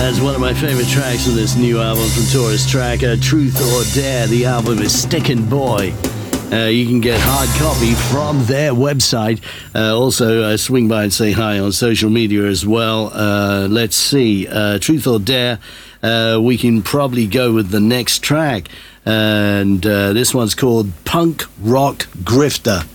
That's one of my favorite tracks on this new album from Taurus Track, Truth or Dare. The album is Stickin' Boy. You can get hard copy from their website. Also, swing by and say hi on social media as well. Let's see. Truth or Dare, we can probably go with the next track. And this one's called Punk Rock Grifter.